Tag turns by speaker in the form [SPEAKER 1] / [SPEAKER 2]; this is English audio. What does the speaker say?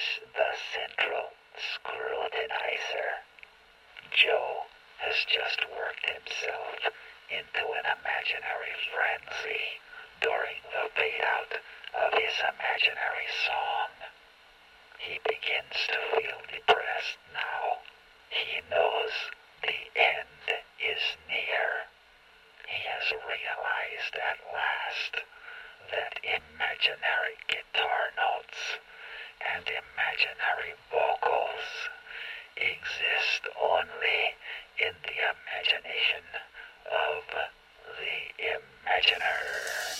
[SPEAKER 1] is the central scrutinizer. Joe has just worked himself into an imaginary frenzy during the fade-out of his imaginary song. He begins to feel depressed now. He knows the end is near. He has realized at last that imaginary guitar notes and imaginary vocals exist only in the imagination of the imaginer.